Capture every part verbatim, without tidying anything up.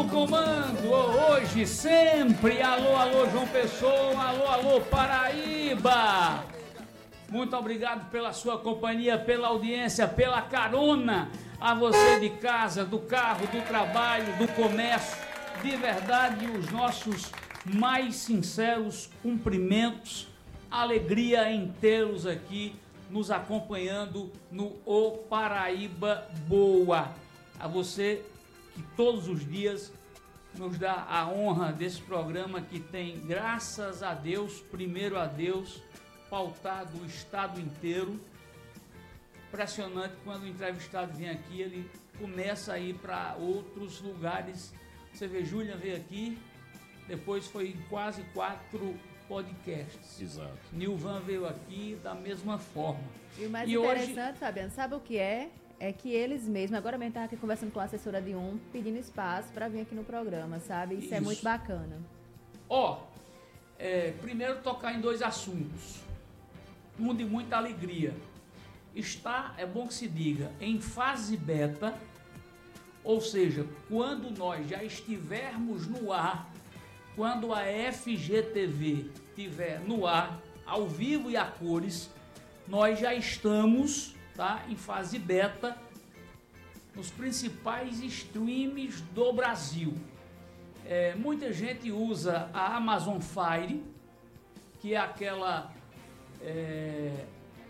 no comando, hoje, sempre. Alô, alô, João Pessoa, alô, alô, Paraíba. Muito obrigado pela sua companhia, pela audiência, pela carona. A você de casa, do carro, do trabalho, do comércio. De verdade, os nossos mais sinceros cumprimentos. Alegria em tê-los aqui, nos acompanhando no O Paraíba Boa. A você que todos os dias nos dá a honra desse programa que tem, graças a Deus, primeiro a Deus, pautado o estado inteiro. Impressionante, quando o entrevistado vem aqui, ele começa a ir para outros lugares. Você vê, Júlia veio aqui, depois foi em quase quatro podcasts. Exato. Nilvan veio aqui da mesma forma. E o mais e interessante, hoje... Fabiano, sabe o que é? É que eles mesmos, agora mesmo estava aqui conversando com a assessora de um, pedindo espaço para vir aqui no programa, sabe? Isso, Isso. é muito bacana. Ó, é, primeiro tocar em dois assuntos. Um de muita alegria. Está, é bom que se diga, em fase beta, ou seja, quando nós já estivermos no ar, quando a F G T V estiver no ar, ao vivo e a cores, nós já estamos, tá, em fase beta nos principais streams do Brasil. É, muita gente usa a Amazon Fire, que é aquela é,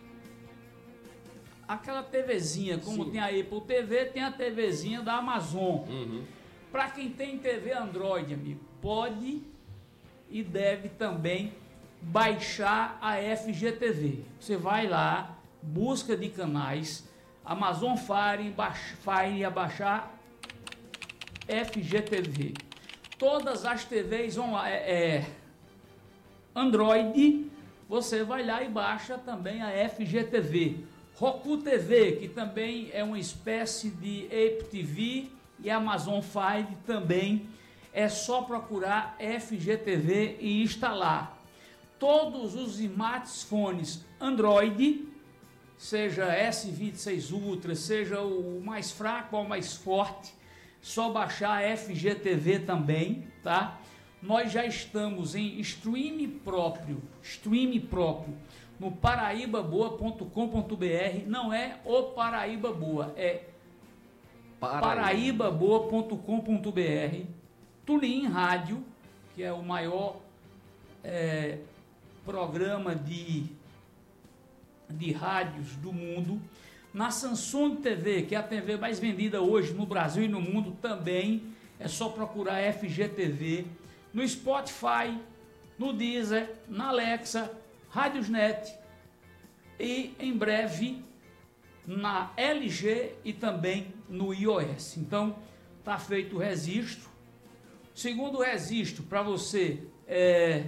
aquela TVzinha, como Sim. tem a Apple T V, tem a TVzinha da Amazon. Uhum. Para quem tem T V Android, amigo, pode e deve também baixar a F G T V. Você vai lá, busca de canais, Amazon Fire, Fire abaixar F G T V. Todas as T Vs online, é, é, Android, você vai lá e baixa também a F G T V. Roku T V, que também é uma espécie de Apple T V, e Amazon Fire também. É só procurar F G T V e instalar. Todos os smartphones Android, seja S vinte e seis Ultra, seja o mais fraco ou o mais forte, só baixar a F G T V também, tá? Nós já estamos em stream próprio, stream próprio, no paraíba boa ponto com ponto br. Não é o Paraíba Boa, é paraíba boa ponto com ponto br. TuneIn Rádio, que é o maior é, programa de, de rádios do mundo. Na Samsung T V, que é a T V mais vendida hoje no Brasil e no mundo também, é só procurar F G T V. No Spotify, no Deezer, na Alexa, Radiosnet e em breve na L G e também no iOS. Então, tá feito o registro. Segundo registro, para você, é,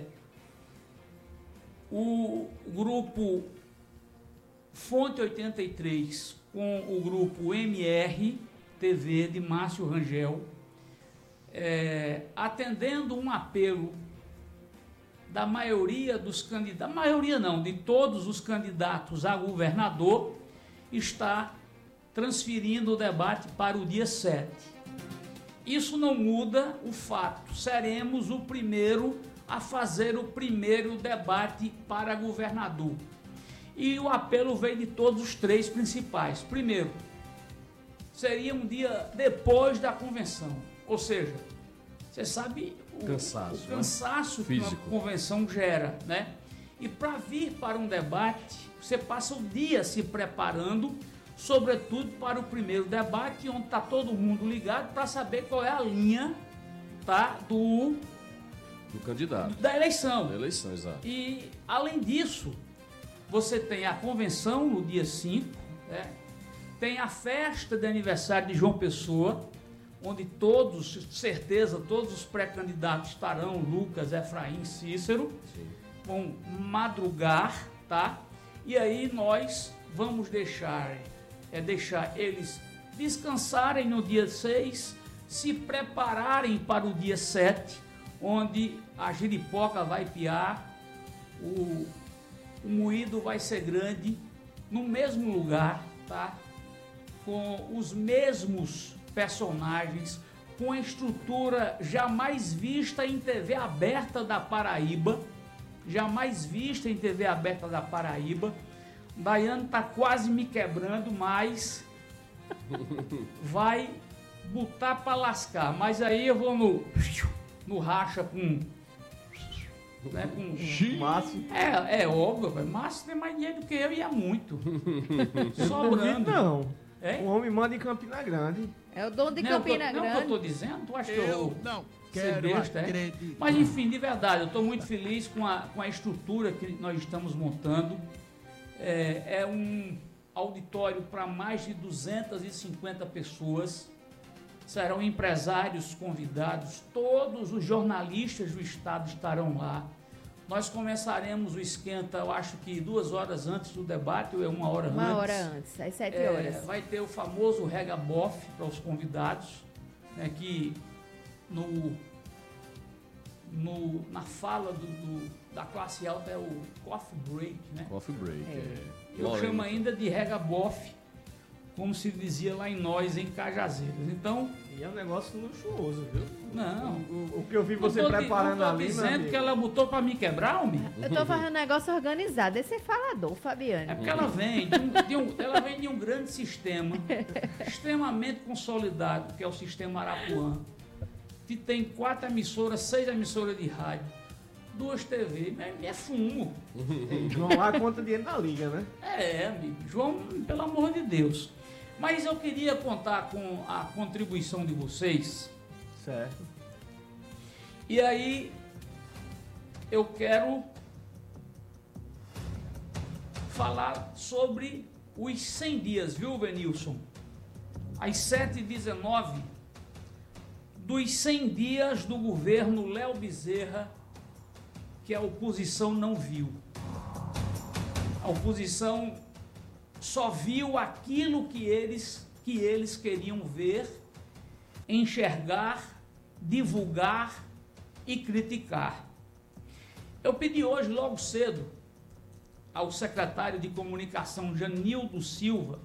o grupo Fonte oitenta e três com o grupo M R T V de Márcio Rangel, é, atendendo um apelo da maioria dos candidatos, maioria não, de todos os candidatos a governador, está transferindo o debate para o dia sete. Isso não muda o fato, seremos o primeiro a fazer o primeiro debate para governador. E o apelo veio de todos os três principais. Primeiro, seria um dia depois da convenção, ou seja, você sabe o cansaço, o cansaço né? que uma convenção gera, né? E para vir para um debate, você passa o dia se preparando, sobretudo para o primeiro debate, onde está todo mundo ligado para saber qual é a linha, tá, do, do candidato, da eleição. Da eleição, exato. E, além disso, você tem a convenção no dia cinco, né? Tem a festa de aniversário de João Pessoa, onde todos, certeza, todos os pré-candidatos estarão, Lucas, Efraim, Cícero, Sim. vão madrugar, tá? E aí nós vamos deixar, é deixar eles descansarem no dia seis, se prepararem para o dia sete, onde a giripoca vai piar, o, o moído vai ser grande, no mesmo lugar, tá? Com os mesmos personagens, com a estrutura jamais vista em T V aberta da Paraíba, jamais vista em T V aberta da Paraíba. Daiane tá quase me quebrando, mas vai botar para lascar. Mas aí eu vou no, no racha com... Né, com Márcio. É, é óbvio, mas Márcio tem mais dinheiro do que eu e é muito. Sobrando. Não. É? O homem manda em Campina Grande. É o dono de Não, Campina eu tô, não, Grande. que eu tô dizendo, tu acha que Eu eu não ser quero besta, é? acreditar. Mas enfim, de verdade, eu estou muito feliz com a, com a estrutura que nós estamos montando. É, é um auditório para mais de duzentas e cinquenta pessoas. Serão empresários convidados, todos os jornalistas do estado estarão lá. Nós começaremos o esquenta, eu acho que duas horas antes do debate, ou é uma hora Uma antes. Uma hora antes, às sete É, horas. vai ter o famoso Rega Boff para os convidados, né, que no, no, na fala do, do, da classe alta é o coffee break, né? Coffee break. É. É. Eu Lógico. chamo ainda de Rega Boff, como se dizia lá em nós, em Cajazeiras. Então, E é um negócio luxuoso, viu? não. O, o que eu vi Não você tô, di- preparando não tô ali, meu dizendo amigo. que ela botou para me quebrar, homem. Eu tô fazendo um negócio organizado. Esse é falador, Fabiane. É porque ela vem de um, de um- ela vem de um grande sistema, extremamente consolidado, que é o sistema Arapuã, que tem quatro emissoras, seis emissoras de rádio, duas T V, é, é fumo. João lá conta dinheiro na liga, né? É, amigo, João, pelo amor de Deus. Mas eu queria contar com a contribuição de vocês, Certo. e aí eu quero falar sobre os cem dias, viu, Venilson? Às sete e dezenove, dos cem dias do governo Léo Bezerra, que a oposição não viu. A oposição só viu aquilo que eles, que eles queriam ver, enxergar, divulgar e criticar. Eu pedi hoje, logo cedo, ao secretário de Comunicação, Janildo Silva,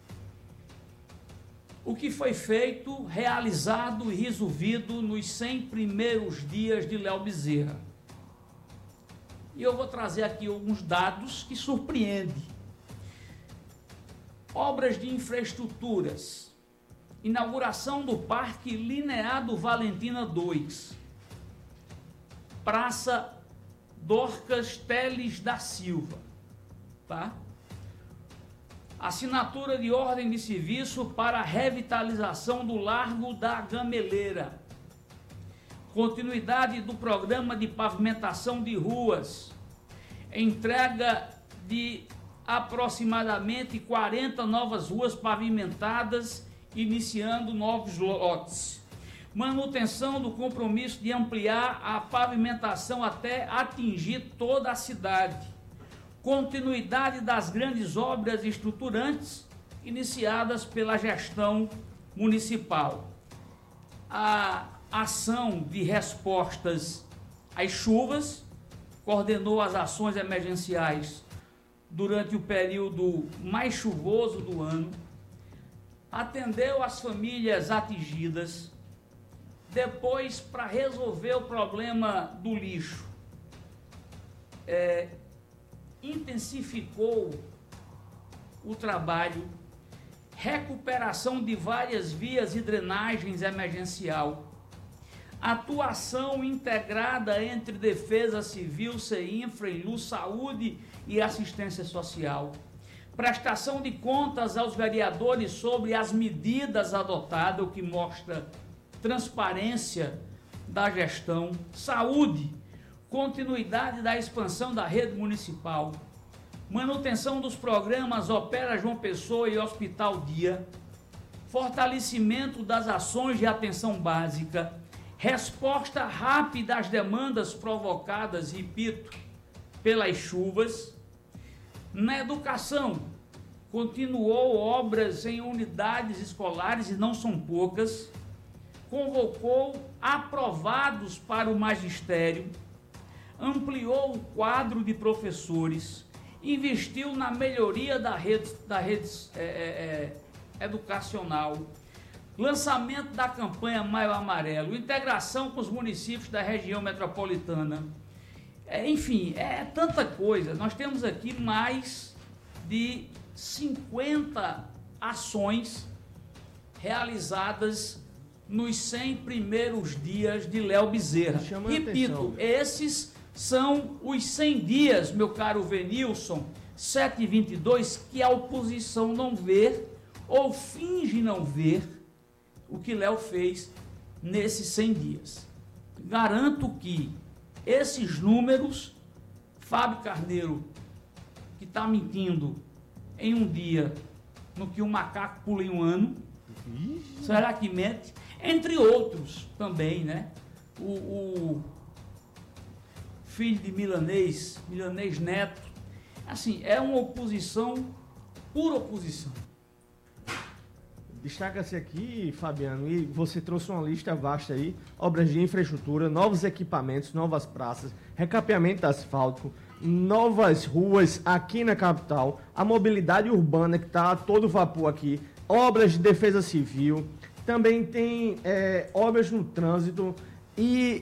o que foi feito, realizado e resolvido nos cem primeiros dias de Léo Bezerra. E eu vou trazer aqui alguns dados que surpreendem. Obras de infraestruturas. Inauguração do Parque Linear do Valentina dois. Praça Dorcas Teles da Silva. Tá? Assinatura de ordem de serviço para a revitalização do Largo da Gameleira. Continuidade do programa de pavimentação de ruas. Entrega de aproximadamente quarenta novas ruas pavimentadas, iniciando novos lotes. Manutenção do compromisso de ampliar a pavimentação até atingir toda a cidade. Continuidade das grandes obras estruturantes iniciadas pela gestão municipal. A ação de respostas às chuvas, coordenou as ações emergenciais durante o período mais chuvoso do ano, atendeu as famílias atingidas, depois, para resolver o problema do lixo, é, intensificou o trabalho, recuperação de várias vias e drenagens emergencial, atuação integrada entre Defesa Civil, CEINFRA, Enlu, Saúde e Assistência Social, prestação de contas aos vereadores sobre as medidas adotadas, o que mostra transparência da gestão, saúde, continuidade da expansão da rede municipal, manutenção dos programas Opera João Pessoa e Hospital Dia, fortalecimento das ações de atenção básica, resposta rápida às demandas provocadas, repito, pelas chuvas. Na educação, continuou obras em unidades escolares, e não são poucas, convocou aprovados para o magistério, ampliou o quadro de professores, investiu na melhoria da rede, da rede é, é, educacional, lançamento da campanha Maio Amarelo, integração com os municípios da região metropolitana. É, enfim, é tanta coisa. Nós temos aqui mais de cinquenta ações realizadas nos cem primeiros dias de Léo Bezerra. Chama Repito, atenção. esses são os cem dias, meu caro Venilson, sete e vinte e dois, que a oposição não vê ou finge não ver o que Léo fez nesses cem dias. Garanto que esses números, Fábio Carneiro, que está mentindo em um dia no que um macaco pula em um ano, Ixi. será que mente? Entre outros também, né? O, o filho de Milanês, Milanês Neto, assim, é uma oposição, pura oposição. Destaca-se aqui, Fabiano, e você trouxe uma lista vasta aí, obras de infraestrutura, novos equipamentos, novas praças, recapeamento asfáltico, novas ruas aqui na capital, a mobilidade urbana que está a todo vapor aqui, obras de defesa civil, também tem é, obras no trânsito e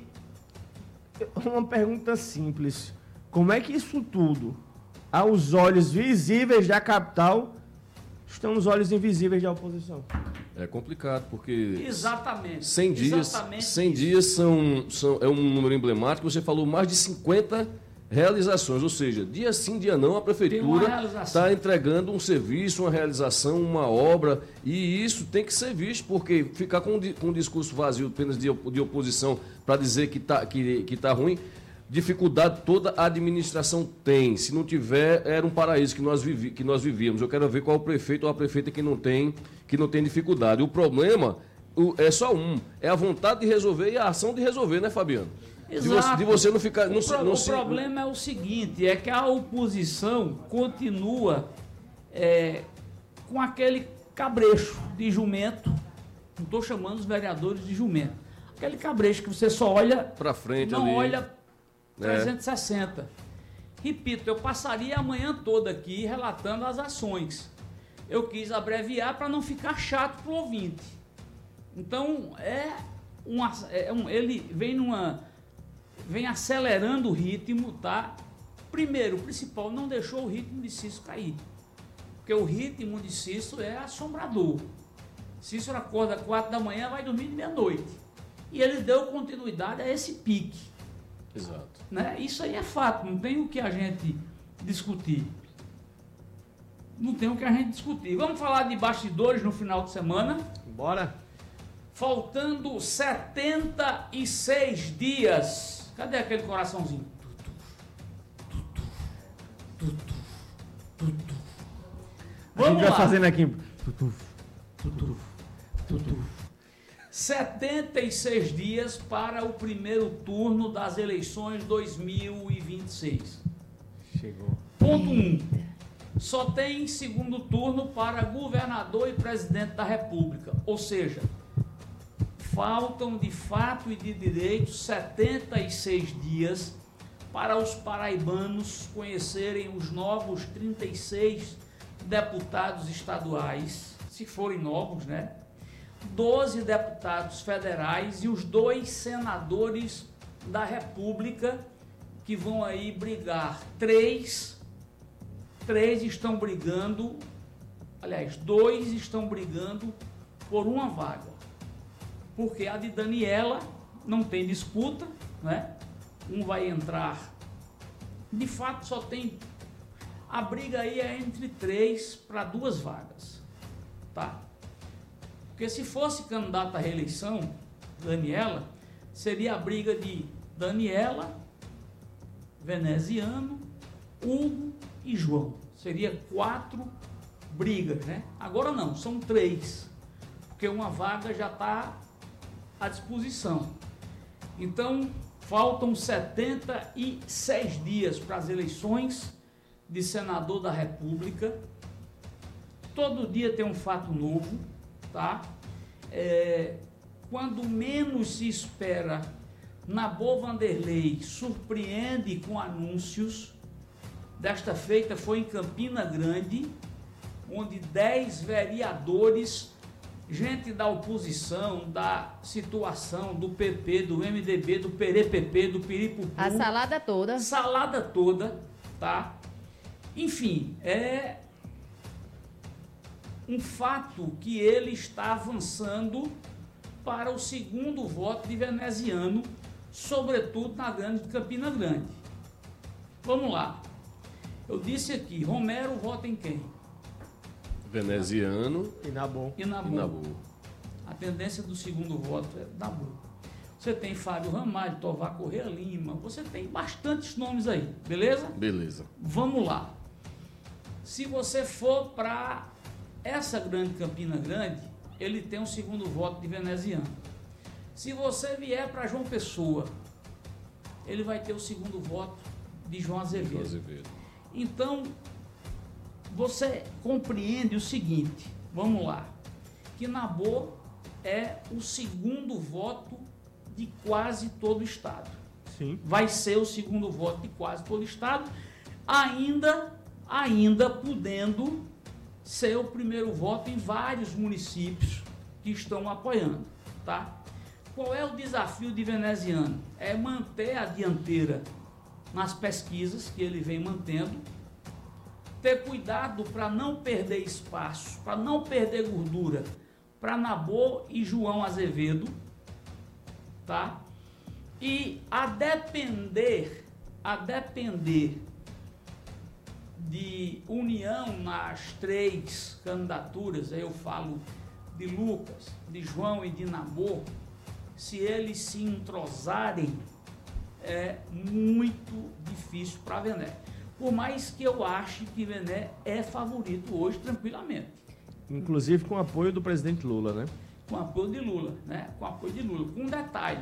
uma pergunta simples, como é que isso tudo, aos olhos visíveis da capital, estão nos olhos invisíveis da oposição? É complicado, porque Exatamente. cem dias, exatamente cem isso. dias são, são, é um número emblemático. Você falou mais de cinquenta realizações, ou seja, dia sim, dia não, a Tem uma prefeitura realização. está entregando um serviço, uma realização, uma obra, e isso tem que ser visto, porque ficar com, com um discurso vazio apenas de, de oposição para dizer que está que, que tá ruim, dificuldade toda a administração tem. Se não tiver, era um paraíso que nós, vivi, que nós vivíamos. Eu quero ver qual o prefeito ou a prefeita que não tem, que não tem dificuldade. O problema o, é só um, é a vontade de resolver e a ação de resolver, né, Fabiano? De você, Exato. de você não ficar... Não, o, pro, não o se, problema é o seguinte, é que a oposição continua é, com aquele cabrecho de jumento, não estou chamando os vereadores de jumento, aquele cabrecho que você só olha, para frente não ali. olha trezentos e sessenta. Repito, eu passaria a manhã toda aqui relatando as ações. Eu quis abreviar para não ficar chato para o ouvinte. Então, é, uma, é um, ele vem numa... vem acelerando o ritmo, tá? Primeiro, o principal, não deixou o ritmo de Cícero cair. Porque o ritmo de Cícero é assombrador. Cícero acorda às quatro da manhã, vai dormir de meia-noite. E ele deu continuidade a esse pique. Exato. Né? Isso aí é fato, não tem o que a gente discutir. Não tem o que a gente discutir. Vamos falar de bastidores no final de semana. Bora? Faltando setenta e seis dias. Cadê aquele coraçãozinho? Tutu, tutu, tutu. A gente Vamos vai lá. fazendo aqui. Tutu, tutu. setenta e seis dias para o primeiro turno das eleições dois mil e vinte e seis. Chegou. Ponto um. Só tem segundo turno para governador e presidente da República. Ou seja, faltam de fato e de direito setenta e seis dias para os paraibanos conhecerem os novos trinta e seis deputados estaduais, se forem novos, né? doze deputados federais e os dois senadores da República que vão aí brigar. Três, três estão brigando, aliás, dois estão brigando por uma vaga. Porque a de Daniela não tem disputa, né? Um vai entrar. De fato, só tem... A briga aí é entre três para duas vagas, tá? Porque se fosse candidata à reeleição, Daniela, seria a briga de Daniela, Veneziano, Hugo e João. Seria quatro brigas, né? Agora não, são três, porque uma vaga já está à disposição. Então, faltam setenta e seis dias para as eleições de senador da República. Todo dia tem um fato novo, tá? É, quando menos se espera, Nabor Vanderlei surpreende com anúncios. Desta feita foi em Campina Grande, onde dez vereadores gente da oposição, da situação, do P P, do M D B, do P R P P, do Piripupu. A salada toda. Salada toda, tá? Enfim, é um fato que ele está avançando para o segundo voto de veneziano, sobretudo na grande Campina Grande. Vamos lá. Eu disse aqui, Romero vota em quem? Veneziano E Nabu. E e Nabu. Nabu. A tendência do segundo voto é Nabu. Você tem Fábio Ramalho, Tovar Corrêa Lima, você tem bastantes nomes aí, beleza? Beleza. Vamos lá. Se você for para essa grande Campina Grande, ele tem um segundo voto de veneziano. Se você vier para João Pessoa, ele vai ter o segundo voto de João Azevedo. João Azevedo. Então, você compreende o seguinte, vamos lá, que Nabu é o segundo voto de quase todo o Estado. Sim. Vai ser o segundo voto de quase todo o Estado, ainda, ainda podendo ser o primeiro voto em vários municípios que estão apoiando, tá? Qual é o desafio de veneziano? É manter a dianteira nas pesquisas que ele vem mantendo, ter cuidado para não perder espaço, para não perder gordura para Nabu e João Azevedo, tá? E a depender, a depender de união nas três candidaturas, aí eu falo de Lucas, de João e de Nabu, se eles se entrosarem, é muito difícil para Vené. Por mais que eu ache que Vené é favorito hoje, tranquilamente. Inclusive com o apoio do presidente Lula, né? Com apoio de Lula, né? Com apoio de Lula. Com um detalhe,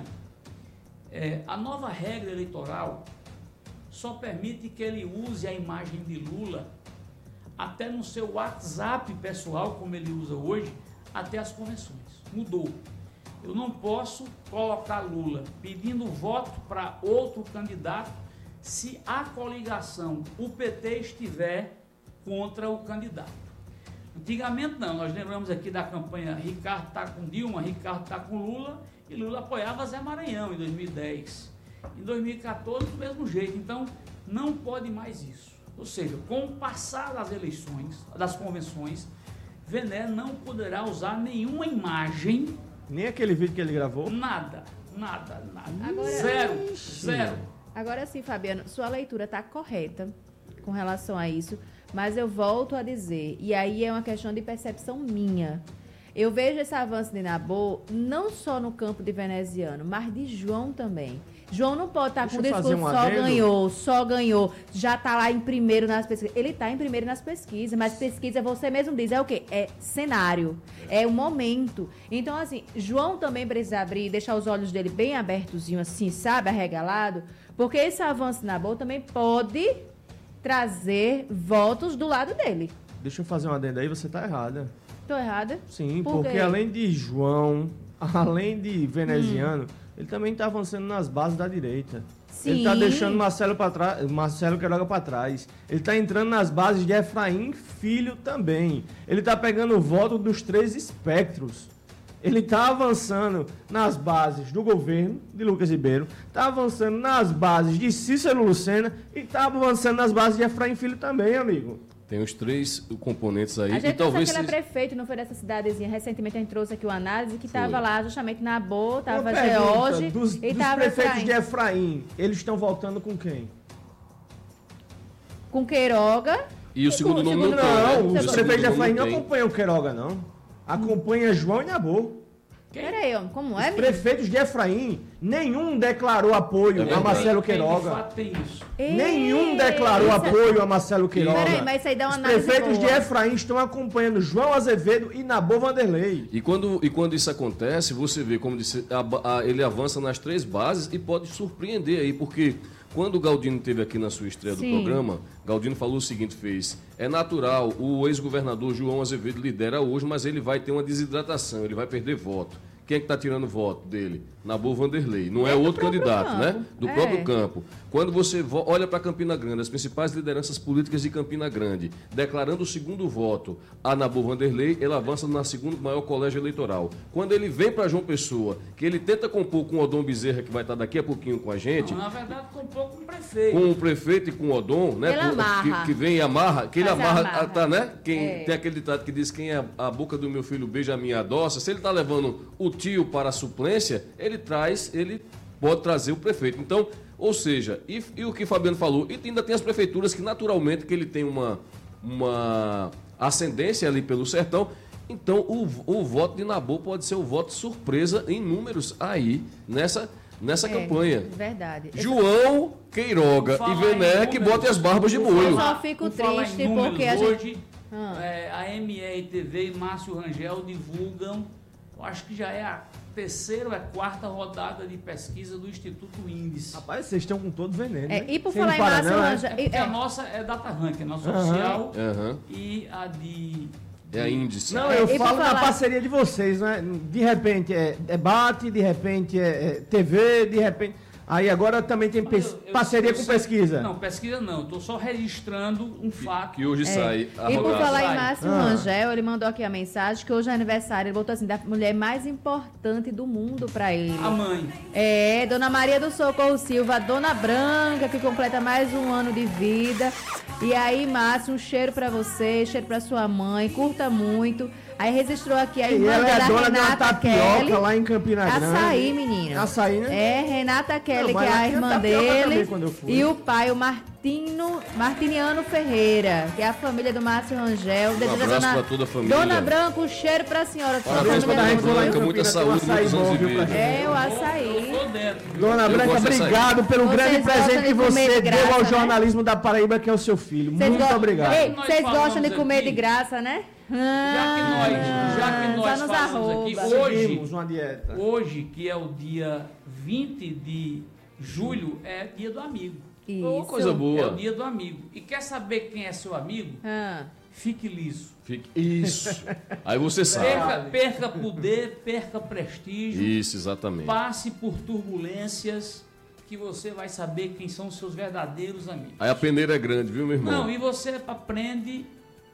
é, a nova regra eleitoral só permite que ele use a imagem de Lula até no seu WhatsApp pessoal, como ele usa hoje, até as convenções. Mudou. Eu não posso colocar Lula pedindo voto para outro candidato se a coligação, o P T, estiver contra o candidato. Antigamente não, nós lembramos aqui da campanha Ricardo está com Dilma, Ricardo está com Lula, e Lula apoiava Zé Maranhão em dois mil e dez. Em dois mil e quatorze, do mesmo jeito. Então, não pode mais isso. Ou seja, com o passar das eleições, das convenções, Vené não poderá usar nenhuma imagem. Nem aquele vídeo que ele gravou. Nada, nada, nada. Agora- zero, Ixi. zero. Agora sim, Fabiano, sua leitura está correta com relação a isso, mas eu volto a dizer, e aí é uma questão de percepção minha. Eu vejo esse avanço de Nabu não só no campo de veneziano, mas de João também. João não pode estar Deixa com o eu fazer discurso um só adendo. ganhou, só ganhou, já está lá em primeiro nas pesquisas. Ele está em primeiro nas pesquisas, mas pesquisa, você mesmo diz, é o quê? É cenário, é o momento. Então, assim, João também precisa abrir, deixar os olhos dele bem abertozinho, assim, sabe, arregalado, porque esse avanço de Nabu também pode trazer votos do lado dele. Deixa eu fazer um adendo aí, você tá errada. Tô errada? Sim, Por porque quê? além de João, além de veneziano, ele também tá avançando nas bases da direita. Ele Sim. tá deixando Marcelo para trás, Marcelo Queiroga para trás. Ele tá entrando nas bases de Efraim Filho também. Ele tá pegando o voto dos três espectros. Ele tá avançando nas bases do governo de Lucas Ribeiro, tá avançando nas bases de Cícero Lucena e tá avançando nas bases de Efraim Filho também, amigo. Tem os três componentes aí A e gente talvez pensa que ele é seja- prefeito, não foi dessa cidadezinha. Recentemente a gente trouxe aqui uma análise que Foi. estava lá justamente na Boa, estava Uma pergunta, George dos, e dos estava prefeitos Efraim. de Efraim, eles estão voltando com quem? Com Queiroga. E o segundo com- nome segundo não tem, né? Não, E o os segundo prefeitos de nome Efraim não tem. acompanham o Queiroga, não. Acompanha João e Nabu. Peraí, ó, como é, Os menino? prefeitos de Efraim, nenhum declarou apoio É a verdade. Marcelo Quem de Queiroga. fato tem isso. Nenhum declarou Isso- apoio a Marcelo Queiroga. Peraí, mas isso aí dá uma Os análise prefeitos boa. de Efraim estão acompanhando João Azevedo e Nabu Vanderlei. E quando, e quando isso acontece, você vê, como disse, a ba- a- ele avança nas três bases e pode surpreender aí, porque quando o Galdino esteve aqui na sua estreia Sim. do programa, Galdino falou o seguinte, fez, é natural, o ex-governador João Azevedo lidera hoje, mas ele vai ter uma desidratação, ele vai perder voto. quem é que está tirando voto dele? Nabu Vanderlei. Não é, É do outro próprio candidato, campo. né? Do É. próprio campo. Quando você vo- olha para Campina Grande, as principais lideranças políticas de Campina Grande, declarando o segundo voto a Nabu Vanderlei, ele avança na segundo maior colégio eleitoral. Quando ele vem para João Pessoa, que ele tenta compor com o Odon Bezerra, que vai estar daqui a pouquinho com a gente, Não, na verdade, comprou com o prefeito. com o prefeito e com o Odon, né? Ele por- amarra. Que, que vem e amarra, que ele Faz a amarra, amarra. ah, tá, né? Quem, É. Tem aquele ditado que diz: quem é a boca do meu filho beija a minha adoça. Se ele está levando o tio para a suplência, ele traz, ele pode trazer o prefeito. Então, ou seja, e, e o que o Fabiano falou, e ainda tem as prefeituras que naturalmente que ele tem uma, uma ascendência ali pelo sertão. Então, o, o voto de Nabu pode ser o voto surpresa em números aí nessa, nessa É, campanha. Verdade. João Queiroga Falar e em Werneck números, botem as barbas de por molho. Eu falar- só fico por falar em triste números, porque a gente- hoje, Ah. é, a M R T V e Márcio Rangel divulgam, eu acho que já é a terceira ou a quarta rodada de pesquisa do Instituto Índice. Rapaz, vocês estão com todo veneno. É, né? e por Vocês falar em não param, Márcio não, é? Rangel. É e- porque a é, nossa é Data Rank, a nossa Aham. oficial, Aham. e a de... É a índice. Não, É, eu e por falo da falar- parceria de vocês, né? De repente é debate, de repente é, é T V, de repente. Aí agora também tem pes- Eu- eu- parceria eu com sei- pesquisa. Não, pesquisa não. Estou só registrando um fato. Que hoje sai a E por rodada. falar em Sai. Márcio Ah. Rangel, ele mandou aqui a mensagem que hoje é aniversário. Ele botou assim, da mulher mais importante do mundo pra ele. A mãe. É, Dona Maria do Socorro Silva, Dona Branca, que completa mais um ano de vida. E aí, Márcio, um cheiro pra você, cheiro pra sua mãe, curta muito. Aí registrou aqui a E irmã ela é dela, a dona de uma Renata tapioca Kelly. lá em Campina Grande. Açaí, menina. Açaí, né? É, Renata Kelly, Não, que mas é lá a tinha irmã tapioca também dele. quando eu fui. E o pai, o Martino, Martiniano Ferreira, que é a família do Márcio Rangel. Um Deseja abraço dona- pra toda a família. Dona Branca, um cheiro pra senhora. Sua Parabéns pra família Dona toda, Branca, viu? muita Campina, saúde, tem um açaí muitos anos bom, de viu, pra vida. É, o Eu açaí. tô dentro. Dona Eu Branca, gosto dessa aí. obrigado pelo Vocês grande gostam presente de que comer você de deu graça, ao né? jornalismo da Paraíba, que é o seu filho. Vocês Muito gostam- obrigado. Ei, Nós vocês gostam de falamos comer aqui- de graça, né? Já que nós, já que Ah, nós só nos falamos aqui, arroba. hoje, Seguimos uma dieta. hoje, que é o dia vinte de julho, é dia do amigo. Ô, Isso. coisa É boa. o dia do amigo. E quer saber quem é seu amigo? Ah. Fique liso. Fique- Isso. Aí você sabe. Perca, perca poder, perca prestígio, Isso, exatamente. passe por turbulências, que você vai saber quem são os seus verdadeiros amigos. Aí a peneira é grande, viu, meu irmão? Não, e você aprende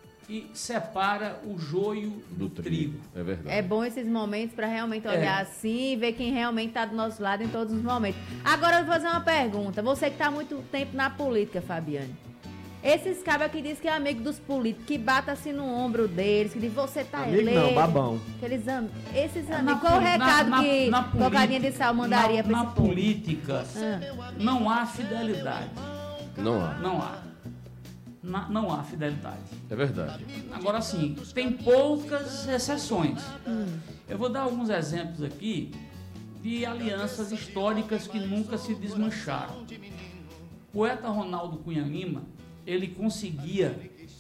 e separa o joio do, trigo. É verdade. É bom esses momentos para realmente É. olhar assim e ver quem realmente está do nosso lado em todos os momentos. Agora eu vou fazer uma pergunta. Você que está há muito tempo na política, Fabiane. Esses cabos que diz que é amigo dos políticos, que bata assim no ombro deles, que diz você tá Amigo eleito. não, babão. Aqueles am... Esses É, amigos. na Qual o poli- recado na- que na Bocadinha de Sal mandaria na, para na esse povo? política, Ah. não há fidelidade. Não há. Não há. Na- não há fidelidade. É verdade. Agora sim, tem poucas exceções. Eu vou dar alguns exemplos aqui de alianças históricas que nunca se desmancharam. O poeta Ronaldo Cunha Lima, ele conseguia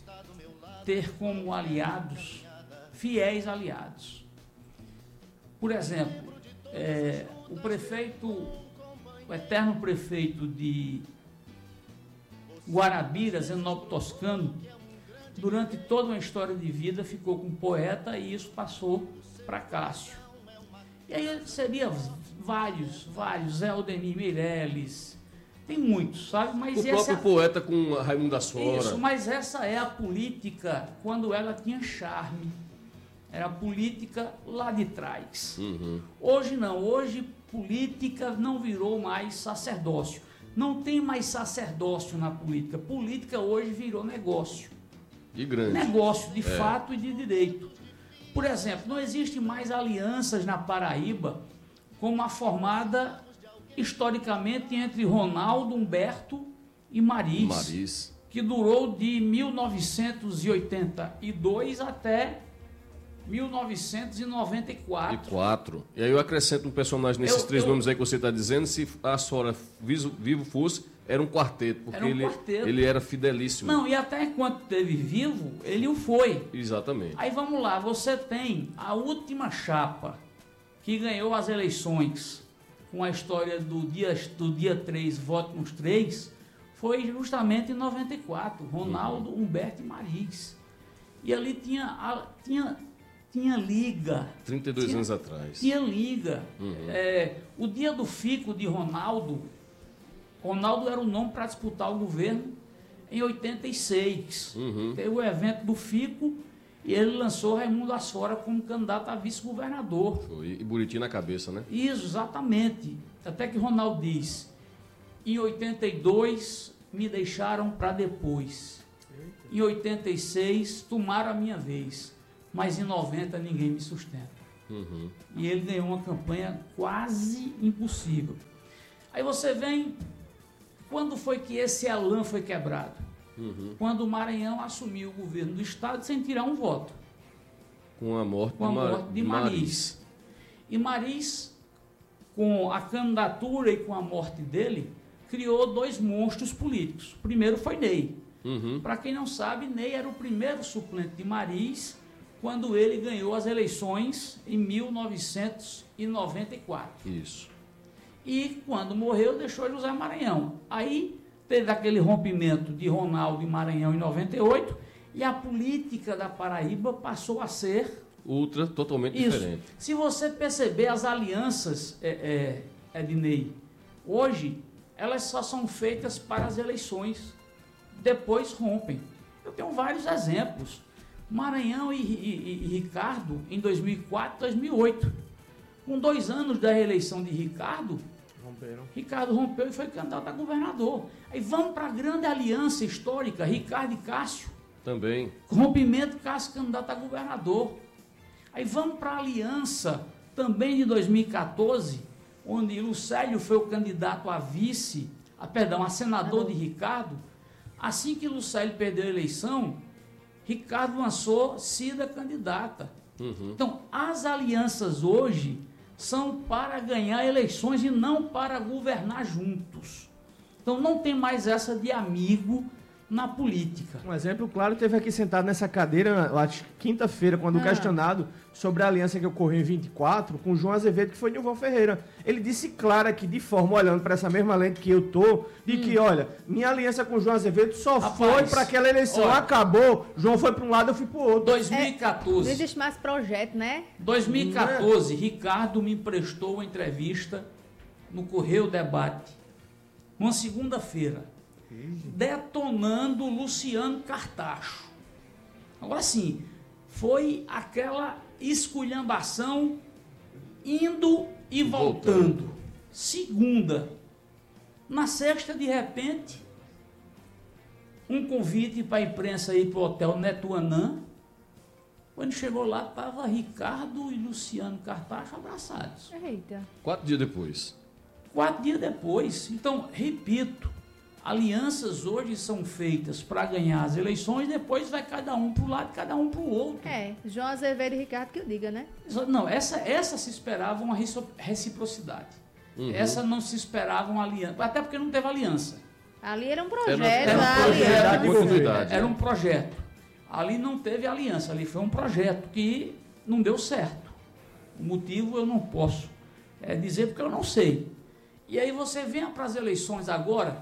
ter como aliados, fiéis aliados. Por exemplo, é, o prefeito, o eterno prefeito de Guarabira, Zenobio Toscano, durante toda uma história de vida ficou com um poeta e isso passou para Cássio. E aí seria vários, vários, Zé Aldemir Meirelles, tem muitos, sabe? Mas O essa, próprio poeta com Raimundo da Sora. isso, mas essa é a política quando ela tinha charme. Era a política lá de trás. Uhum. Hoje não, hoje política não virou mais sacerdócio. Não tem mais sacerdócio na política. Política hoje virou negócio. E grande. Negócio de fato e de direito. Por exemplo, não existe mais alianças na Paraíba como a formada historicamente entre Ronaldo, Humberto e Maris, Maris. que durou de mil novecentos e oitenta e dois até mil novecentos e noventa e quatro. E quatro. E aí eu acrescento um personagem nesses Eu- três eu- nomes aí que você está dizendo. Se a Sora viso- vivo fosse, era um quarteto. Porque Era um ele, quarteto. ele era fidelíssimo. Não, e até enquanto esteve vivo, ele o foi. Exatamente. Aí vamos lá, você tem a última chapa que ganhou as eleições com a história do dia, do dia três, voto nos três, foi justamente em noventa e quatro, Ronaldo, Humberto e Maris. E ali tinha, a- tinha tinha liga. trinta e dois tinha, anos atrás. Tinha liga. Uhum. É, o dia do fico de Ronaldo, Ronaldo era o nome para disputar o governo em oitenta e seis. Uhum. Teve o evento do fico e ele lançou Raimundo Asfora como candidato a vice-governador. Foi. E Buriti na cabeça, né? Isso, exatamente. Até que Ronaldo diz, em oitenta e dois me deixaram para depois. Em oitenta e seis tomaram a minha vez, mas em noventa ninguém me sustenta. Uhum. E ele ganhou uma campanha quase impossível. Aí você vem, quando foi que esse elan foi quebrado? Uhum. Quando o Maranhão assumiu o governo do estado sem tirar um voto. Com a morte, Com a de, Mar... morte de Mariz. E Mariz, com a candidatura e com a morte dele, criou dois monstros políticos. O primeiro foi Ney. Uhum. Para quem não sabe, Ney era o primeiro suplente de Mariz quando ele ganhou as eleições em mil novecentos e noventa e quatro. Isso. E quando morreu, deixou José Maranhão. Aí teve aquele rompimento de Ronaldo e Maranhão em noventa e oito e a política da Paraíba passou a ser Ultra, totalmente isso. diferente. Se você perceber as alianças, é, é, Ednei, hoje elas só são feitas para as eleições, depois rompem. Eu tenho vários exemplos. Maranhão e, e, e, e Ricardo em dois mil e quatro, dois mil e oito. Com dois anos da reeleição de Ricardo, Romperam. Ricardo rompeu e foi candidato a governador. Aí vamos para a grande aliança histórica, Ricardo e Cássio. Também. Rompimento, Cássio candidato a governador. Aí vamos para a aliança também de dois mil e quatorze, onde Lucélio foi o candidato a vice, a, perdão, a senador de Ricardo. Assim que Lucélio perdeu a eleição, Ricardo lançou Cida candidata. Uhum. Então, as alianças hoje são para ganhar eleições e não para governar juntos. Então, não tem mais essa de amigo na política. Um exemplo claro, teve aqui sentado nessa cadeira, acho que quinta-feira, quando Ah. questionado sobre a aliança que ocorreu em vinte e quatro com João Azevedo, que foi Nilvan Ferreira. Ele disse claro aqui, de forma, olhando para essa mesma lente que eu tô, de que, olha, minha aliança com João Azevedo só Rapaz, foi para aquela eleição. olha, Acabou, João foi para um lado, eu fui para o outro. dois mil e Não quatorze. existe mais projeto, né? dois mil e quatorze, Ricardo me emprestou uma entrevista no Correio Debate, uma segunda-feira, detonando Luciano Cartacho. Agora sim, foi aquela esculhambação indo e voltando. Voltando. Segunda. Na sexta, de repente, um convite para a imprensa ir para o hotel Netuanã. Quando chegou lá, estava Ricardo e Luciano Cartacho abraçados. Eita. Quatro dias depois. Quatro dias depois. Então, repito, alianças hoje são feitas para ganhar as eleições, depois vai cada um para um lado, cada um para o outro. É, João Azevedo e Ricardo que eu diga, né? Não, essa, essa se esperava uma recipro- reciprocidade. Uhum. Essa não se esperava uma aliança, até porque não teve aliança. Ali era um projeto, Era um a projeto. aliança. de Continuidade. Era um projeto. Ali não teve aliança, ali foi um projeto que não deu certo. O motivo eu não posso é, dizer porque eu não sei. E aí você vem para as eleições agora,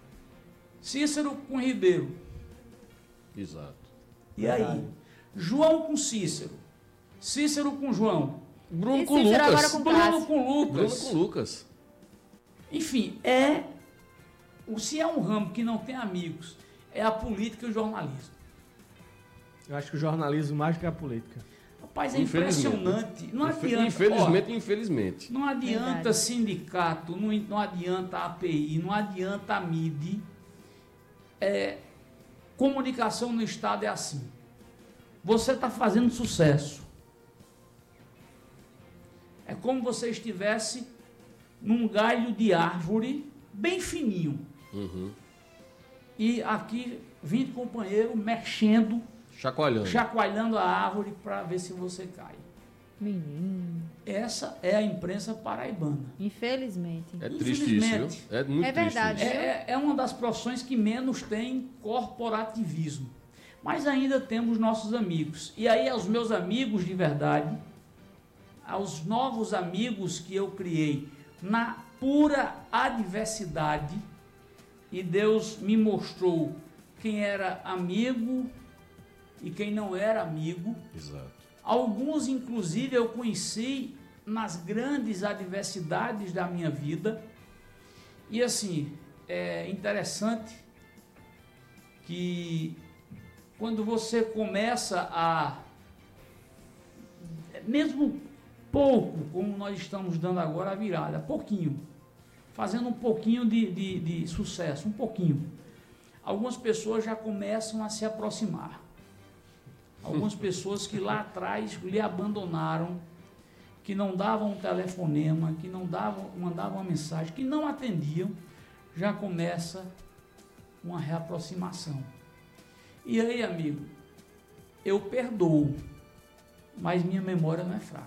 Cícero com Ribeiro. Exato. E aí? João com Cícero. Cícero com João. Bruno E com Cícero Lucas. agora com Bruno Cássio. com Lucas. Bruno com Lucas. Enfim, é. o- Se é um ramo que não tem amigos, é a política e o jornalismo. Eu acho que o jornalismo mais que a política. Rapaz, é Infelizmente. impressionante. Não Infe- adianta. Infelizmente, infelizmente. Ó, não adianta Verdade. sindicato, não, não adianta A P I, não adianta a M I D. É, comunicação no Estado é assim. Você está fazendo sucesso. É como você estivesse num galho de árvore bem fininho. Uhum. E aqui vinte companheiros mexendo, Chacoalhando. chacoalhando a árvore para ver se você cai. Menino. Essa é a imprensa paraibana. Infelizmente. É triste isso, viu? Infelizmente. É muito É verdade. triste É, é- é uma das profissões que menos tem corporativismo. Mas ainda temos nossos amigos. E aí, aos meus amigos de verdade, aos novos amigos que eu criei na pura adversidade, e Deus me mostrou quem era amigo e quem não era amigo. isso. Exato. Alguns, inclusive, eu conheci nas grandes adversidades da minha vida. E, assim, é interessante que quando você começa a, mesmo pouco, como nós estamos dando agora a virada, pouquinho, fazendo um pouquinho de, de, de sucesso, um pouquinho, algumas pessoas já começam a se aproximar. Algumas pessoas que lá atrás lhe abandonaram, que não davam um telefonema, que não davam, mandavam uma mensagem, que não atendiam, já começa uma reaproximação. E aí, amigo, eu perdoo, mas minha memória não é fraca.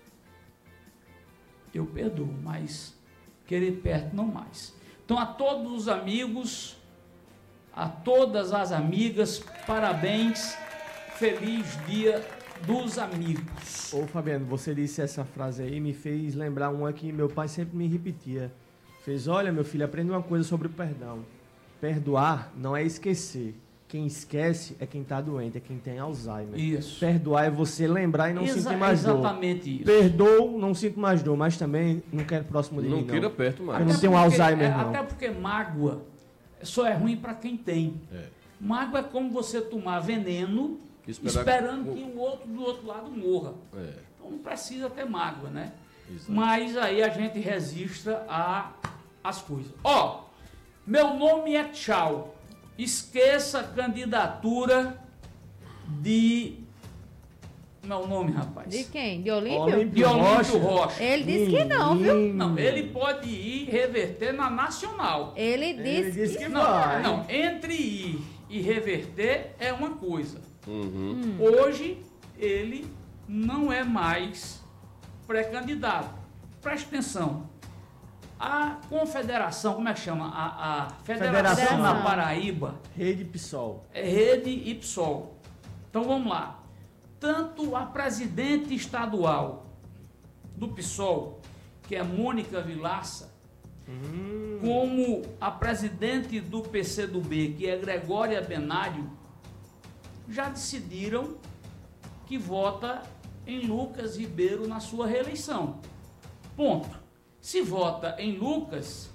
Eu perdoo, mas querer perto não mais. Então, a todos os amigos, a todas as amigas, parabéns, feliz dia dos amigos. Ô Fabiano, você disse essa frase aí, me fez lembrar uma que meu pai sempre me repetia. Fez, olha meu filho, aprenda uma coisa sobre o perdão. Perdoar não é esquecer. Quem esquece é quem está doente, é quem tem Alzheimer. Isso. Perdoar é você lembrar e não Exa- sentir mais dor. Exatamente isso. Perdoo, não sinto mais dor, mas também não quero próximo de Não mim, queira não. perto mais. Eu não Até tenho porque- Alzheimer, é, não. Até porque mágoa só é ruim para quem tem. É. Mágoa é como você tomar veneno Esperar- esperando que o outro do outro lado morra. É, Então não precisa ter mágoa, né? exato. Mas aí a gente resista a as coisas. Ó, meu nome é Tchau. Esqueça a candidatura de... Meu nome, rapaz. De quem? De Olímpio? Olímpio. De Olímpio Rocha. Rocha. Ele disse que não, viu? Menino. Não, ele pode ir reverter na Nacional. Ele disse, Ele disse que... que Não, vai. não, entre ir e reverter é uma coisa. Uhum. Hoje ele não é mais pré-candidato. Preste atenção. A confederação, como é que chama? A, a Federação Federação. na Paraíba Rede PSOL. é Rede e PSOL. Então vamos lá. Tanto a presidente estadual do PSOL, que é Mônica Vilaça, Hum. como a presidente do P C do B, que é Gregória Benário, já decidiram que vota em Lucas Ribeiro na sua reeleição. Ponto. Se vota em Lucas,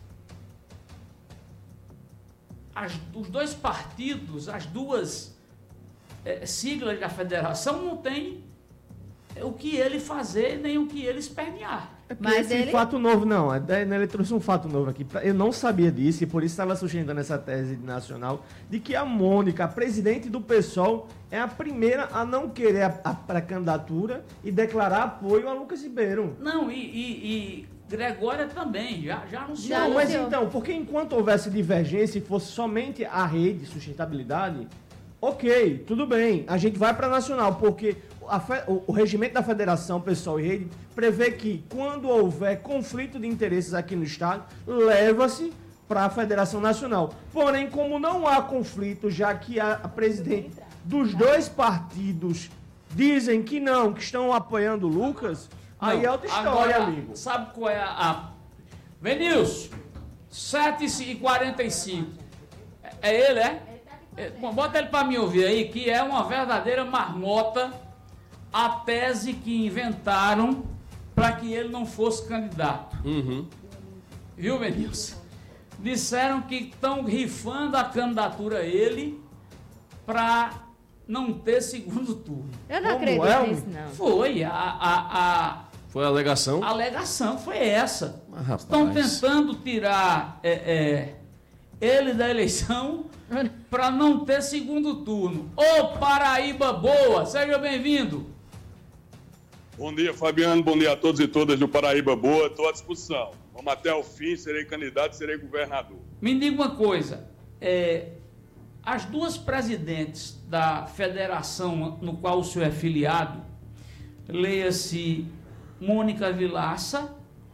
as, os dois partidos, as duas eh, siglas da federação não tem o que ele fazer nem o que ele espernear. É porque Mas esse ele- fato novo, não. é, né, Ele trouxe um fato novo aqui. pra- Eu não sabia disso e por isso estava sustentando essa tese nacional de que a Mônica, a presidente do PSOL, é a primeira a não querer a, a pré-candidatura e declarar apoio a Lucas Ribeiro. Não, e, e, e Gregória também, já, já anunciou. Já Não, mas anunciou. então, porque enquanto houvesse divergência e fosse somente a rede sustentabilidade, ok, tudo bem, a gente vai para a nacional, porque a fe- o, o regimento da federação, pessoal e rede, prevê que quando houver conflito de interesses aqui no estado, leva-se para a federação nacional. Porém, como não há conflito, já que a, a presidente dos dois partidos dizem que não, que estão apoiando o Lucas, aí Não, é outra história, agora, amigo. Sabe qual é a... a... Venilson, sete e quarenta e cinco. É, é ele, é? é? Bom, bota ele para me ouvir aí, que é uma verdadeira marmota a tese que inventaram para que ele não fosse candidato. Uhum. Viu, Venilson? Disseram que estão rifando a candidatura a ele para não ter segundo turno. Eu não Como acredito é, nisso, não. Foi, a, a, Foi a alegação? a alegação foi essa. Mas, rapaz. Estão tentando tirar é, é, ele da eleição para não ter segundo turno. Ô Paraíba boa, seja bem-vindo. Bom dia, Fabiano. Bom dia a todos e todas do Paraíba Boa. Estou à disposição. Vamos até o fim. Serei candidato, serei governador. Me diga uma coisa, é, as duas presidentes da federação no qual o senhor é filiado, leia-se Mônica Vilaça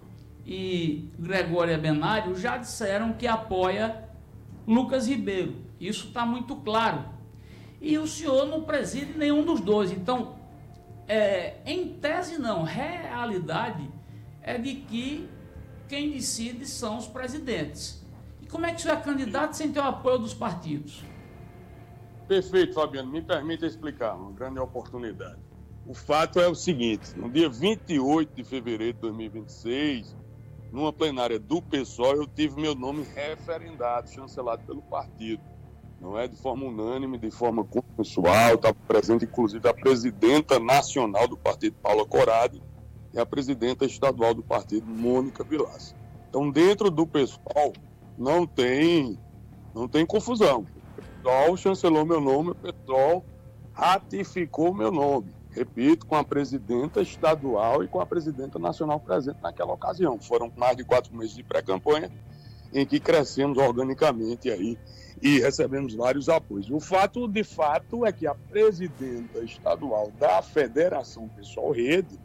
e Gregória Benário, já disseram que apoia Lucas Ribeiro. Isso está muito claro. E o senhor não preside nenhum dos dois. Então, é, em tese não, realidade é de que quem decide são os presidentes. E como é que o senhor é candidato sem ter o apoio dos partidos? Perfeito, Fabiano. Me permita explicar. Uma grande oportunidade. O fato é o seguinte, no dia vinte e oito de fevereiro de dois mil e vinte e seis, numa plenária do PSOL, eu tive meu nome referendado, chancelado pelo partido. Não é de forma unânime, de forma consensual, está presente inclusive a presidenta nacional do partido, Paula Corradi, e a presidenta estadual do partido, Mônica Vilaça. Então, dentro do PSOL, não tem, não tem confusão. O PSOL chancelou meu nome, o PSOL ratificou meu nome. Repito, com a presidenta estadual e com a presidenta nacional presente naquela ocasião. Foram mais de quatro meses de pré-campanha em que crescemos organicamente aí e recebemos vários apoios. O fato, de fato, é que a presidenta estadual da Federação Pessoal Rede,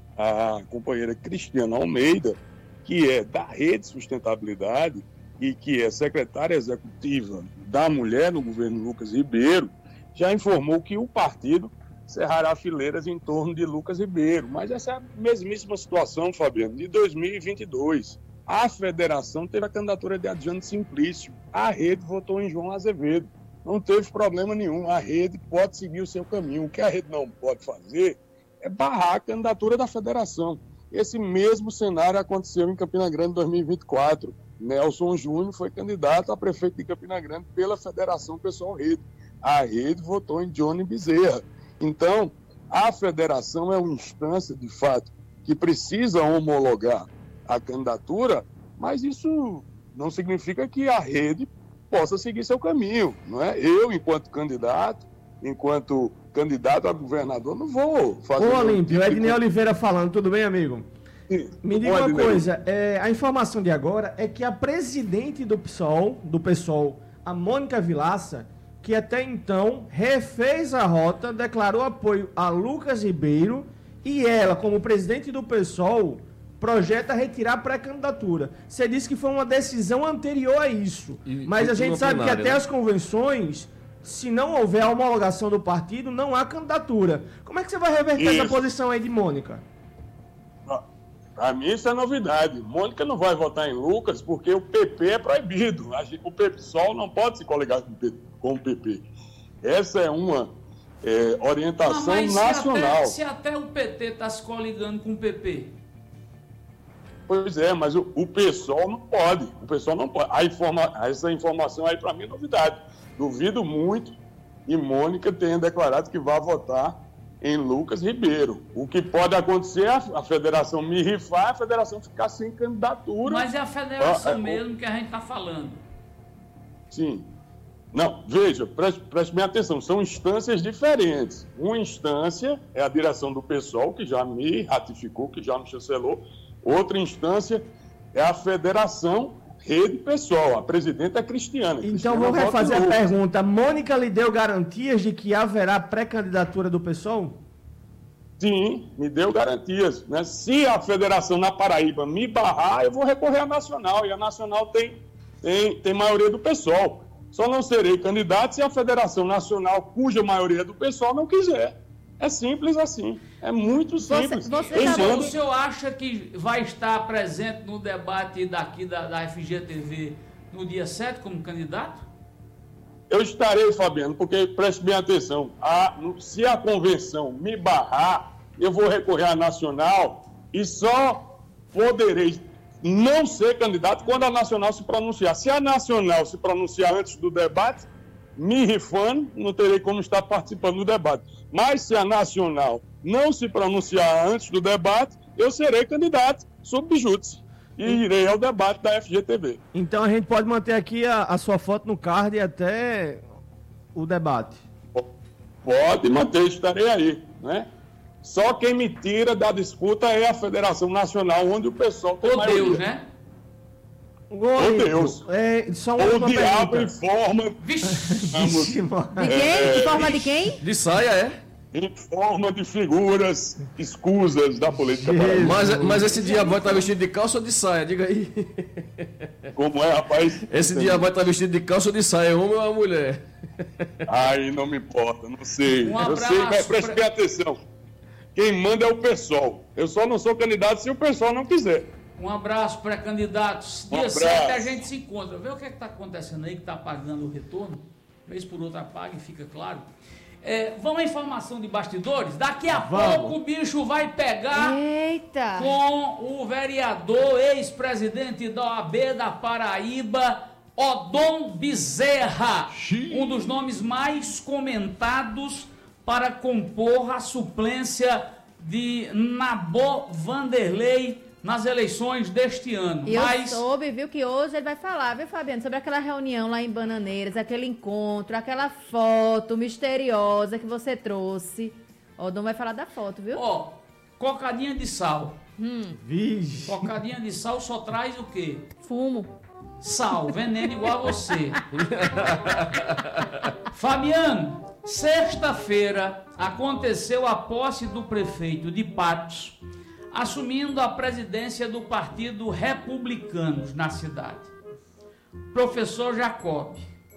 a companheira Cristiana Almeida, que é da Rede Sustentabilidade e que é secretária executiva da Mulher no governo Lucas Ribeiro, já informou que o partido cerrará fileiras em torno de Lucas Ribeiro. Mas essa é a mesmíssima situação, Fabiano, de dois mil e vinte e dois. A federação teve a candidatura de Adjane Simplício. A rede votou em João Azevedo. Não teve problema nenhum. A rede pode seguir o seu caminho. O que a rede não pode fazer é barrar a candidatura da federação. Esse mesmo cenário aconteceu em Campina Grande em dois mil e vinte e quatro. Nelson Júnior foi candidato a prefeito de Campina Grande pela Federação Pessoal Rede. A rede votou em Johnny Bezerra. Então, a federação é uma instância, de fato, que precisa homologar a candidatura, mas isso não significa que a rede possa seguir seu caminho, não é? Eu, enquanto candidato, enquanto candidato a governador, não vou fazer... Ô, Olímpio, Ednei Oliveira falando, tudo bem, amigo? Sim, Me diga uma coisa, é, a informação de agora é que a presidente do PSOL, do PSOL, a Mônica Vilaça, que até então refez a rota, declarou apoio a Lucas Ribeiro e ela, como presidente do PSOL, projeta retirar a pré-candidatura. Você disse que foi uma decisão anterior a isso, e, mas a gente sabe plenária, que até né? as convenções, se não houver a homologação do partido, não há candidatura. Como é que você vai reverter isso. essa posição aí de Mônica? Para mim isso é novidade. Mônica não vai votar em Lucas porque o P P é proibido. O PSOL não pode se coligar com o P P. Essa é uma é, orientação não, mas nacional. Se até, se até o P T está se coligando com o P P. Pois é, mas o, o PSOL não pode. O PSOL não pode. A informa, essa informação aí para mim é novidade. Duvido muito que Mônica tenha declarado que vai votar em Lucas Ribeiro. O que pode acontecer é a, a federação me rifar, a federação ficar sem candidatura. Mas é a federação ah, é, mesmo que a gente está falando. Sim. Não, veja, preste, preste bem atenção, são instâncias diferentes. Uma instância é a direção do PSOL, que já me ratificou, que já me chancelou. Outra instância é a Federação Rede PSOL. A presidenta é Cristiana. Então vou refazer a pergunta. Mônica lhe deu garantias de que haverá pré-candidatura do PSOL? Sim, me deu garantias. Né? Se a federação na Paraíba me barrar, eu vou recorrer à Nacional. E a Nacional tem, tem, tem maioria do PSOL. Só não serei candidato se a Federação Nacional, cuja maioria é do PSOL, não quiser. É simples assim. É muito simples. Você, você então, o senhor acha que vai estar presente no debate daqui da, da F G T V no dia sete como candidato? Eu estarei, Fabiano, porque preste bem atenção. A, se a convenção me barrar, eu vou recorrer à Nacional e só poderei não ser candidato quando a Nacional se pronunciar. Se a Nacional se pronunciar antes do debate, me rifando, não terei como estar participando do debate. Mas se a Nacional não se pronunciar antes do debate, eu serei candidato sob júdice e irei ao debate da F G T V. Então a gente pode manter aqui a, a sua foto no card até o debate. Pode manter, estarei aí, né? Só quem me tira da disputa é a Federação Nacional, onde o pessoal tem Ô maioria. Deus, né? Ô Deus. É, só uma o diabo pergunta. Em forma... Vixe. Vamos, de quem? É, em forma de quem? De saia, é? Em forma de figuras escusas da política. Mas, mas esse diabo vai estar vestido de calça ou de saia? Diga aí. Como é, rapaz? Esse diabo vai estar vestido de calça ou de saia? É homem ou é mulher? Ai, não me importa, não sei. Um eu sei, mas preste bem atenção. Quem manda é o PSOL. Eu só não sou candidato se o PSOL não quiser. Um abraço para candidatos. Dia sete a gente se encontra. Vê o que é está acontecendo aí, que está pagando o retorno. Vez por outra paga e fica claro. É, vamos à informação de bastidores? Daqui a Vamos. pouco o bicho vai pegar Eita! com o vereador, ex-presidente da O A B da Paraíba, Odon Bezerra, um dos nomes mais comentados para compor a suplência de Nabô Vanderlei nas eleições deste ano. E eu Mas soube, viu, que hoje ele vai falar, viu, Fabiano, sobre aquela reunião lá em Bananeiras, aquele encontro, aquela foto misteriosa que você trouxe. O Dom vai falar da foto, viu? ó, cocadinha de sal. Vixe. Cocadinha de sal só traz o quê? Fumo. Sal, veneno igual a você. Fabiano, sexta-feira aconteceu a posse do prefeito de Patos, assumindo a presidência do Partido Republicanos na cidade. Professor Jacob.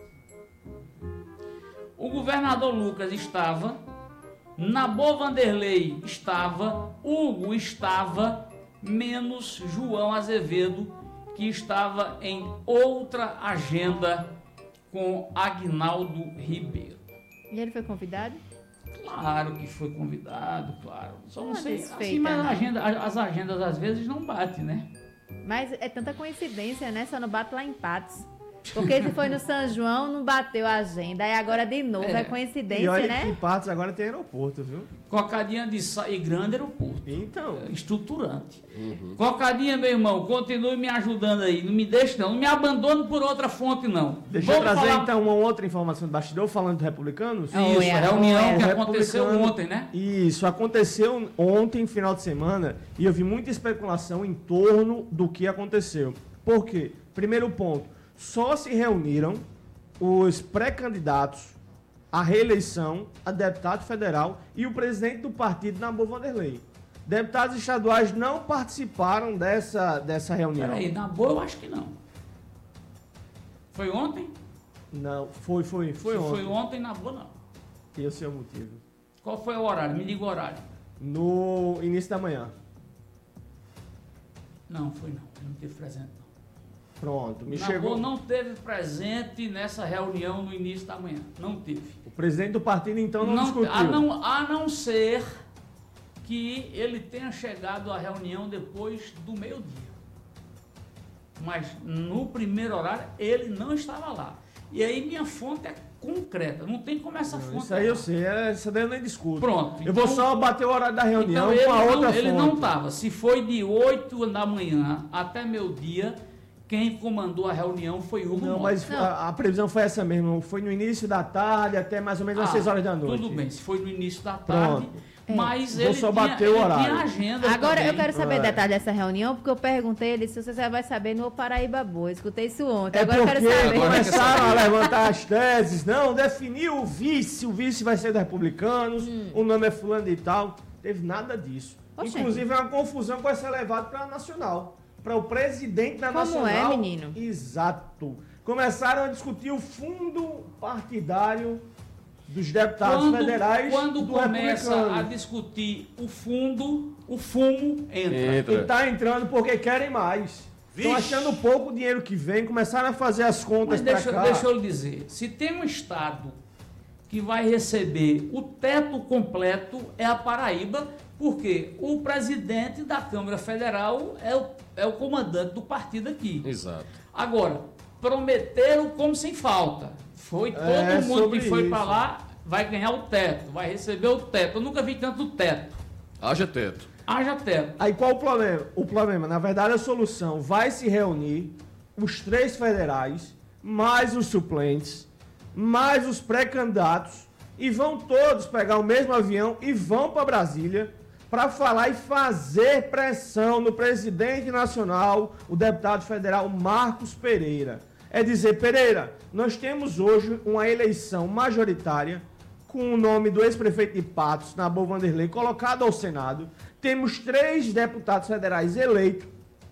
O governador Lucas estava, Nabô Vanderlei estava, Hugo estava, menos João Azevedo, que estava em outra agenda com Aguinaldo Ribeiro. E ele foi convidado? Claro que foi convidado, claro. Só não Uma sei, desfeita, assim, mas a né? agenda, as agendas às vezes não batem, né? Mas é tanta coincidência, né? Só não bate lá em Patos. Porque se foi no São João, não bateu a agenda. Aí agora de novo, é, É. E coincidência, olha né? que Patos agora tem aeroporto, viu? Cocadinha de sal e grande aeroporto. Então. Estruturante. Cocadinha, meu irmão, continue me ajudando aí. Não me deixe, não. Não me abandone por outra fonte, não. Deixa eu Vamos trazer falar- então uma outra informação do bastidor, falando dos republicanos. Ah, Isso, Oi, a a- reunião oi, que O aconteceu republicano- ontem, né? Isso, aconteceu ontem, final de semana, e eu vi muita especulação em torno do que aconteceu. Por quê? Primeiro ponto, só se reuniram os pré-candidatos à reeleição a deputado federal e o presidente do partido, Nabô Vanderlei. Deputados estaduais não participaram dessa, dessa reunião. Peraí, na boa eu acho que não. Foi ontem? Não, foi, foi, foi Se ontem. foi ontem, na boa não. E esse é o motivo. Qual foi o horário? Me diga o horário. No início da manhã. Não, foi não. Ele não teve presente, não. Pronto, me Nabô chegou. não teve presente nessa reunião no início da manhã. Não teve. O presidente do partido então não, discutiu. a, não, a não ser que ele tenha chegado à reunião depois do meio-dia. Mas no primeiro horário ele não estava lá. E aí minha fonte é concreta. Não tem como essa fonte. Isso aí eu errar. sei, essa daí eu nem discuto. Pronto, Eu vou então- só bater o horário da reunião Então ele com a outra não, ele fonte. não estava. Se foi de oito da manhã até meio-dia, quem comandou a reunião foi Hugo Não, Mota. mas Não. a, a previsão foi essa mesmo. Foi no início da tarde até mais ou menos às Ah, seis horas da noite. Tudo bem, se foi no início da tarde, Pronto. mas Vou ele, só tinha, bater o ele horário. tinha agenda Agora também. eu quero saber É. detalhes dessa reunião, porque eu perguntei ele se você já vai saber no Paraíba Boa. Escutei isso ontem. É Agora eu quero porque saber. Agora quer começaram a saber. levantar as teses. Não, definiu o vice. O vice vai ser dos republicanos. O nome é fulano e tal. Teve nada disso. Oxente. Inclusive é uma confusão que vai ser levado para a nacional. Para o presidente da Como nacional. é, menino? Exato. Começaram a discutir o fundo partidário dos deputados Quando, federais quando do começa republicano. a discutir o fundo, o fumo entra. Entra. E tá entrando porque querem mais. Estão achando pouco o dinheiro que vem, começaram a fazer as contas Mas para deixa, cá. deixa eu lhe dizer, se tem um estado que vai receber o teto completo é a Paraíba, porque o presidente da Câmara Federal é o, é o comandante do partido aqui. Exato. Agora, prometeram como sem falta. Foi todo É, mundo sobre que foi isso. para lá vai ganhar o teto, vai receber o teto. Eu nunca vi tanto teto. Haja teto. Haja teto. Aí qual o problema? O problema, na verdade, a solução vai se reunir os três federais, mais os suplentes, mais os pré-candidatos, e vão todos pegar o mesmo avião e vão para Brasília para falar e fazer pressão no presidente nacional, o deputado federal Marcos Pereira. É dizer, Pereira, nós temos hoje uma eleição majoritária com o nome do ex-prefeito de Patos, Nabô Vanderlei, colocado ao Senado. Temos três deputados federais eleitos,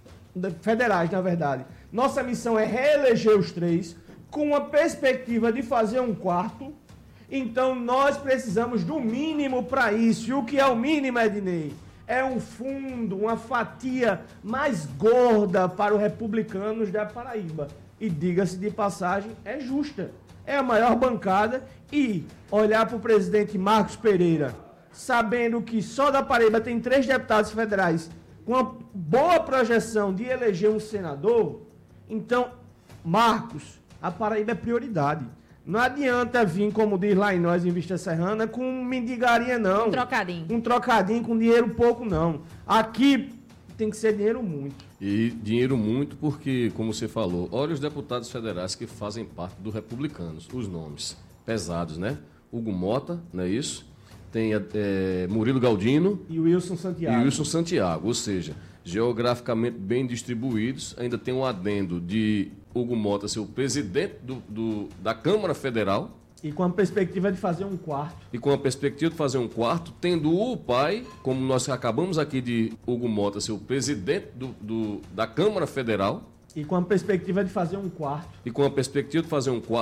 federais, na verdade. Nossa missão é reeleger os três, com uma perspectiva de fazer um quarto. Então, nós precisamos do mínimo para isso. E o que é o mínimo, Ednei? É um fundo, uma fatia mais gorda para os republicanos da Paraíba. E diga-se de passagem, é justa. é a maior bancada, e olhar para o presidente Marcos Pereira, sabendo que só da Paraíba tem três deputados federais com uma boa projeção de eleger um senador, então, Marcos, a Paraíba é prioridade. Não adianta vir, como diz lá em nós, em Vista Serrana, com mendigaria, não. Um trocadinho. Um trocadinho com dinheiro pouco, não. Aqui tem que ser dinheiro muito. E dinheiro muito porque, como você falou, olha os deputados federais que fazem parte do Republicanos, os nomes pesados, né? Hugo Mota, não é isso? Tem é, Murilo Galdino E o Wilson Santiago. e Wilson Santiago, ou seja, geograficamente bem distribuídos. Ainda tem um adendo de Hugo Mota ser o presidente do, do, da Câmara Federal. E com a perspectiva de fazer um quarto. E com a perspectiva de fazer um quarto, tendo o pai, como nós acabamos aqui de Hugo Mota ser o presidente do, do, da Câmara Federal. E com a perspectiva de fazer um quarto. E com a perspectiva de fazer um quarto.